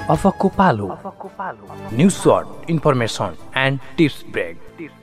अफकको पालो news short information and tips brake.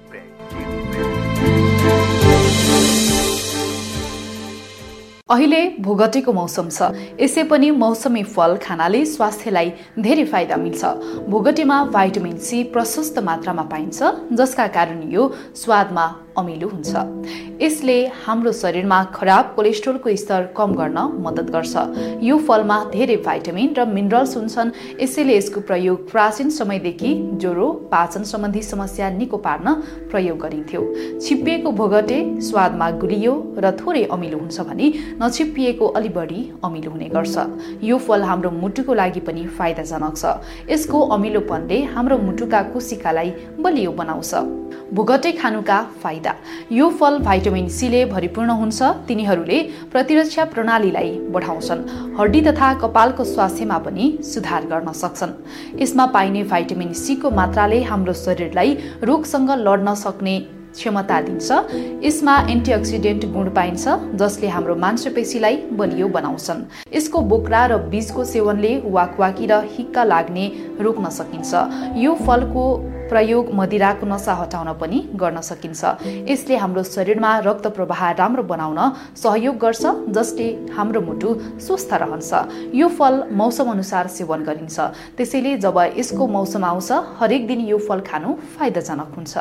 अहिले भोगटेको मौसम छ, यसै पनि मौसमी फल खानाले स्वास्थ्यलाई धेरै फाइदा मिल्छ। भोगटेमा भाइटामिन सी प्रशस्त मात्रामा पाइन्छ, जसका कारण यो स्वादमा अमिलो हुन्छ। यसले हाम्रो शरीरमा खराब कोलेस्ट्रोलको स्तर कम गर्न मद्दत गर्छ। यो फलमा धेरै भाइटामिन र मिनरल्स हुन्छन्, यसैले यसको प्रयोग प्राचीन समयदेखि ज्वरो, पाचन सम्बन्धी समस्या निको पार्न प्रयोग गरिन्थ्यो। छिप्पिएको भोगटे स्वादमा गुलियो र थोरै अमिलो हुन्छ भने नछिप्पिएको अलि बढी अमिलो हुने गर्छ। यो फल हाम्रो मुटुको लागि पनि फाइदाजनक छ। यसको अमिलोपनले हाम्रो मुटुका कोशिकालाई बलियो बनाउँछ। भोगटे खानुका फाइदा। यो फल भाइटामिन सी ले भरिपूर्ण हुन्छ। तिनीहरूले प्रतिरक्षा प्रणालीलाई बढाउँछन्, हड्डी तथा कपालको स्वास्थ्यमा पनि सुधार गर्न सक्छन्। यसमा पाइने भाइटामिन सी को मात्राले हाम्रो शरीरलाई रोगसँग लड्न सक्ने क्षमता दिन्छ। यसमा एन्टिअक्सिडेन्ट गुण पाइन्छ, जसले हाम्रो मांसपेशीलाई बलियो बनाउँछन्। यसको बोक्रा र बीजको सेवनले वाकवाकी र हिक्का लाग्ने रोक्न सकिन्छ। यो फलको प्रयोग मदिराको नशा हटाउन पनि गर्न सकिन्छ। यसले हाम्रो शरीरमा रक्त प्रवाह राम्रो बनाउन सहयोग गर्छ, जसले हाम्रो मुटु स्वस्थ रहन्छ। यो फल मौसम अनुसार सेवन गरिन्छ, त्यसैले जब यसको मौसम आउँछ हरेक दिन यो फल खानु फाइदाजनक हुन्छ।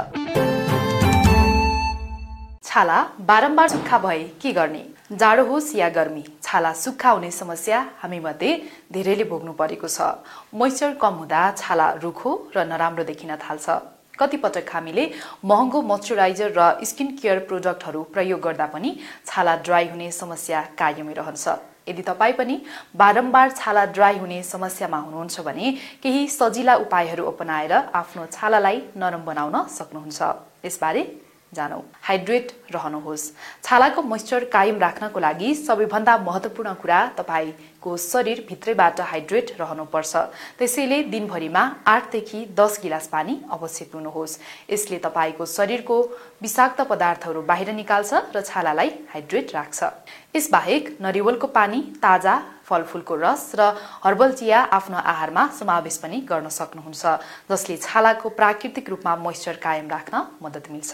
छाला बारम्बार सुक्खा भए के गर्ने? जाडो होस् या गर्मी, छाला सुक्खा हुने समस्या हामी मध्ये धेरैले भोग्नु परेको छ। मोइस्चर कम हुँदा छाला रुखो र नराम्रो देखिन थाल्छ। कतिपटक हामीले महँगो मोइस्चराइजर र स्किन केयर प्रोडक्टहरू प्रयोग गर्दा पनि छाला ड्राई हुने समस्या कायमै रहन्छ। यदि तपाईँ पनि बारम्बार छाला ड्राई हुने समस्यामा हुनुहुन्छ भने केही सजिला उपायहरू अपनाएर आफ्नो छालालाई नरम बनाउन सक्नुहुन्छ। यसबारे जानौ। हाइड्रेट रहनुहोस्। छालाको मोइस्चर कायम राख्नको लागि सबैभन्दा महत्त्वपूर्ण कुरा तपाईको शरीर भित्रैबाट हाइड्रेट रहनुपर्छ। त्यसैले दिनभरिमा 8 देखि 10 गिलास पानी अवश्य पिउनुहोस्। यसले तपाईको शरीरको विषाक्त पदार्थहरू बाहिर निकाल्छ र छालालाई हाइड्रेट राख्छ। यसबाहेक नरिवलको पानी, ताजा फलफुलको रस र हर्बल चिया आफ्नो आहारमा समावेश पनि गर्न सक्नुहुन्छ, जसले छालाको प्राकृतिक रूपमा मोइस्चर कायम राख्न मद्दत मिल्छ।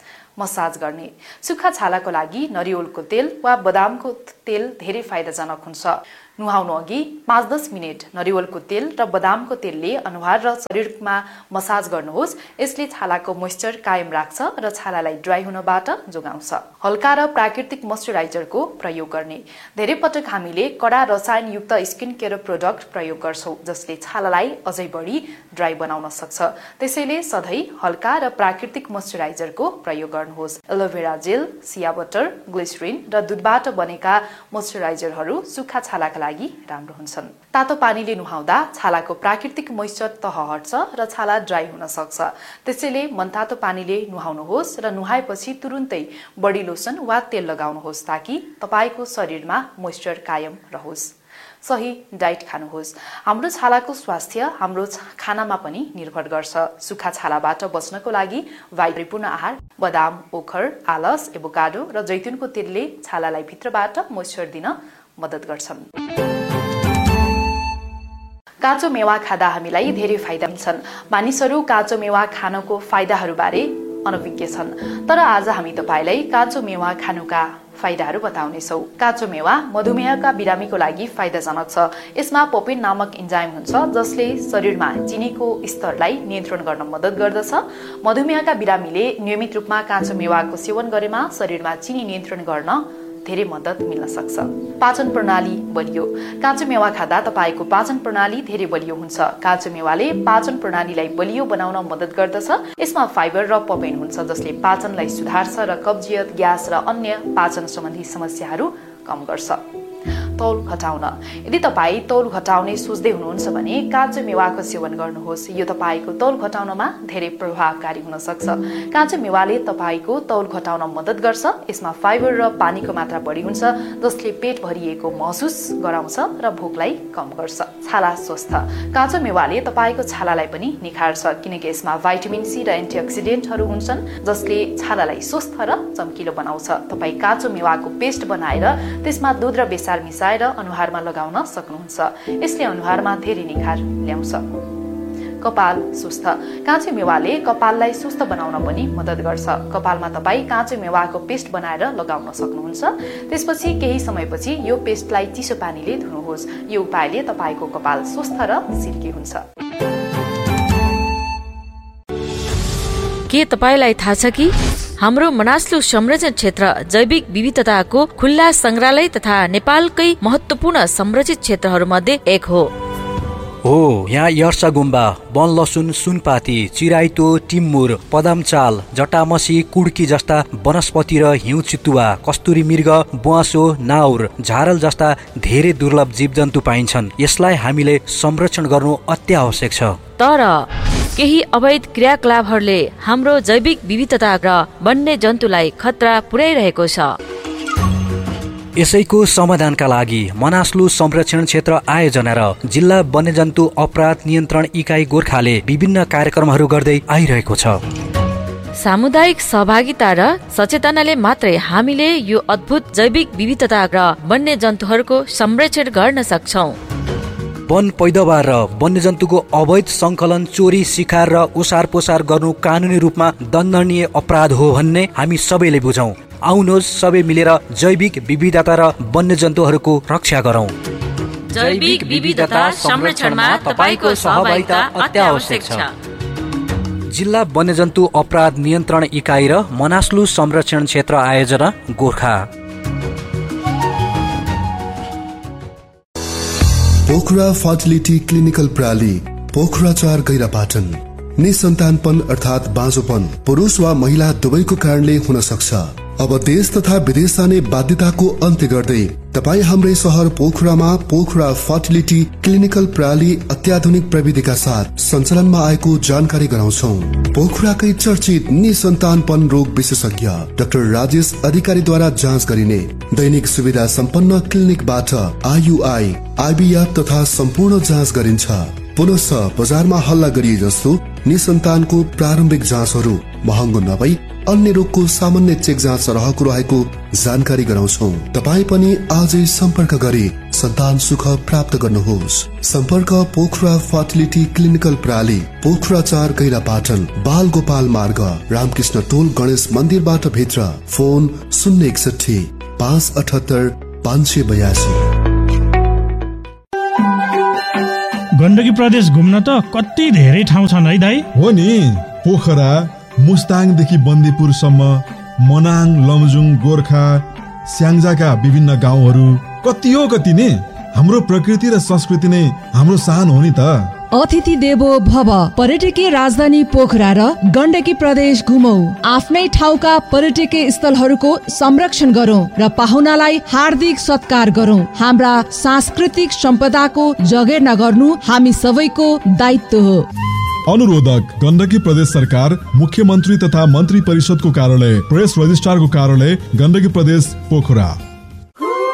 मसाज गर्ने। सुक्खा छालाको लागि नरिवलको तेल वा बदामको तेल धेरै फाइदाजनक हुन्छ। नुहाउनु अघि 5-10 मिनेट नरिवलको तेल र बदामको तेलले अनुहार र शरीरमा मसाज गर्नुहोस्। यसले छालाको मोइस्चर कायम राख्छ र छालालाई ड्राई हुनबाट जोगाउँछ। हल्का र प्राकृतिक मोइस्चराइजरको प्रयोग गर्ने। धेरै पटक हामीले कडा रसायनयुक्त स्किन केयर प्रोडक्ट प्रयोग गर्छौं, जसले छालालाई अझै बढी ड्राई बनाउन सक्छ। त्यसैले सधैँ हल्का र प्राकृतिक मोइस्चराइजरको प्रयोग गर्नुहोस्। एलोभेरा जेल, सिया बटर, ग्लिसरिन र दूधबाट बनेका मोइस्चराइजरहरू सुक्खा छालाका लागि राम्रो हुन्छन्। तातो पानीले नुहाउँदा छालाको प्राकृतिक मोइस्चर तह हट्छ र छाला ड्राई हुन सक्छ। त्यसैले मनतातो पानीले नुहाउनुहोस् र नुहाएपछि तुरुन्तै बडी लोसन वा तेल लगाउनुहोस्, ताकि तपाईको शरीरमा मोइस्चर कायम रहोस्। सही डाइट खानुहोस्। हाम्रो छालाको स्वास्थ्य हाम्रो खानामा पनि निर्भर गर्छ। सुक्खा छालाबाट बच्नको लागि भाइटामिनपूर्ण आहार, बदाम, ओखर, आलस, एभोकाडो र जैतुनको तेलले छालालाई भित्रबाट मोइस्चर दिन मद्दत गर्छन्। काँचो मेवा खाँदा हामीलाई धेरै फाइदा मिल्छन्। मानिसहरू काँचो मेवा खानको फाइदाहरूबारे अनभिज्ञ छन्, तर आज हामी तपाईलाई काँचो मेवा खानुका फाइदाहरू बताउनेछौँ। काँचो मेवा मधुमेहका बिरामीको लागि फाइदाजनक छ। यसमा पोपिन नामक इन्जाइम हुन्छ, जसले शरीरमा चिनीको स्तरलाई नियन्त्रण गर्न मद्दत गर्दछ। मधुमेहका बिरामीले नियमित रूपमा काँचो मेवाको सेवन गरेमा शरीरमा चिनी नियन्त्रण गर्न धेरै मद्दत मिल्न सक्छ। पाचन प्रणाली बलियो। काँचो मेवा खाँदा तपाईको पाचन प्रणाली धेरै बलियो हुन्छ। काँचो मेवाले पाचन प्रणालीलाई बलियो बनाउन मद्दत गर्दछ। यसमा फाइबर र पोपेन हुन्छ, जसले पाचनलाई सुधार्छ र कब्जियत, ग्यास र अन्य पाचन सम्बन्धी समस्याहरू कम गर्छ। तौल घटाउन। यदि तपाईँ तौल घटाउने सोच्दै हुनुहुन्छ भने काँचो मेवाको सेवन गर्नुहोस्। यो तपाईँको तौल घटाउनमा धेरै प्रभावकारी हुन सक्छ। काँचो मेवाले तपाईँको तौल घटाउन मद्दत गर्छ। यसमा फाइबर र पानीको मात्रा बढी हुन्छ, जसले पेट भरिएको महसुस गराउँछ र भोकलाई कम गर्छ। छाला स्वस्थ। काँचो मेवाले तपाईँको छालालाई पनि निखार्छ, किनकि यसमा भाइटामिन सी र एन्टिअक्सिडेन्टहरू हुन्छन्, जसले छालालाई स्वस्थ र चम्किलो बनाउँछ। तपाईँ काँचो मेवाको पेस्ट बनाएर त्यसमा दूध र बेसार मिसाई बसाएर अनुहारमा लगाउन सक्नुहुन्छ। यसले अनुहारमा धेरै निखार ल्याउँछ। कपाल स्वस्थ। काँचो मेवाले कपाललाई स्वस्थ बनाउन पनि मद्दत गर्छ। कपालमा तपाईँ काँचो मेवाको पेस्ट बनाएर लगाउन सक्नुहुन्छ। त्यसपछि केही समयपछि यो पेस्टलाई चिसो पानीले धुनुहोस्। यो उपायले तपाईँको कपाल स्वस्थ र सिल्की हुन्छ। के तपाईलाई थाहा छ कि हाम्रो मनासलु संरक्षण क्षेत्र जैविक विविधताको खुल्ला संग्रहालय तथा नेपालकै महत्वपूर्ण संरक्षित क्षेत्रहरू मध्ये एक हो। यहाँ यर्सा गुम्बा, वन लसुन, सुनपाती, चिराइतो, टिम्मुर, पदामचाल, जटामसी, कुड्की जस्ता वनस्पति र हिउँ चितुवा, कस्तुरी मृग, बुवासो, नाउर, झारल जस्ता धेरै दुर्लभ जीवजन्तु पाइन्छन्। यसलाई हामीले संरक्षण गर्नु अत्यावश्यक छ। तर केही अवैध क्रियाकलापहरूले हाम्रो जैविक विविधता र वन्य जन्तुलाई खतरा पुर्याइरहेको छ। यसैको समाधानका लागि मनासलु संरक्षण क्षेत्र आयोजना र जिल्ला वन्यजन्तु अपराध नियन्त्रण इकाइ गोर्खाले विभिन्न कार्यक्रमहरू गर्दै आइरहेको छ। सामुदायिक सहभागिता र सचेतनाले मात्रै हामीले यो अद्भुत जैविक विविधता र वन्य जन्तुहरूको संरक्षण गर्न सक्छौं। वन पैदावार र वन्यजन्तुको अवैध संकलन, चोरी, शिकार र ओसार पोसार गर्नु कानुनी रूपमा दण्डनीय अपराध हो भन्ने हामी सबैले बुझौं। आउनुहोस् सबै मिलेर जैविक विविधता र वन्यजन्तुहरूको रक्षा गरौं। जैविक विविधता संरक्षणमा तपाईको सहभागिता अत्यावश्यक छ। जिल्ला वन्यजन्तु अपराध नियन्त्रण इकाइ र मनासलु संरक्षण क्षेत्र आयोजना गोर्खा। Pokhara fertility clinical प्राली, Pokhara 4 गैरापाटन। निसन्तानपन अर्थात बाँझोपन पुरुष वा महिला दुवैको कारणले हुन सक्छ। अब देश तथा विदेश जाने बाध्यताको अन्त्य गर्दै तपाई हाम्रै शहर पोखरामा पोखरा फर्टिलिटी क्लिनिकल प्राली अत्याधुनिक प्रविधिका साथ सञ्चालनमा आएको जानकारी गराउँछौं। पोखराकै चर्चित निसन्तानपन रोग विशेषज्ञ डाक्टर राजेश अधिकारीद्वारा जाँच गरिने दैनिक सुविधा सम्पन्न क्लिनिकबाट IUI, IVF तथा सम्पूर्ण जाँच गरिन्छ। पुनः बजारमा हल्ला गरिए जस्तो निसन्तानको प्रारम्भिक जाँचहरू महँगो नभई अन्य रोगको सामान्य चेक जाँच रहेको जानकारी गराउँछौ। तपाई पनि आजै सम्पर्क गरी सन्तान सुख प्राप्त गर्नुहोस्। सम्पर्क पोखरा फर्टिलिटी क्लिनिकल प्राली, पोखरा 4 गैरापाटन, बाल गोपाल मार्ग, रामकृष्ण टोल, गणेश मन्दिरबाट भित्र। फोन 061 578 582। गण्डकी प्रदेश घुम्न त कति धेरै ठाउँ छन् है दाइ? हो नि, पोखरा, मुस्ताङदेखि बन्दीपुरसम्म, मनाङ, लमजुङ, गोर्खा, स्याङ्जाका विभिन्न गाउँहरू कति हो कति ने। हाम्रो प्रकृति र संस्कृति नै हाम्रो शान हो नि त। अतिथि देवो भव। पर्यटकीय राजधानी पोखरा र गण्डकी प्रदेश घुमौ। आफ्नै ठाउँका पर्यटकीय स्थलहरूको संरक्षण गरौं र पाहुनालाई हार्दिक सत्कार गरौं। हाम्रा सांस्कृतिक सम्पदाको जगेर्ना गर्नु हामी सबैको दायित्व हो। अनुरोधक गण्डकी प्रदेश सरकार, मुख्यमन्त्री तथा मन्त्री परिषदको कार्यालय, प्रेस रजिस्ट्रारको कार्यालय, गण्डकी प्रदेश पोखरा।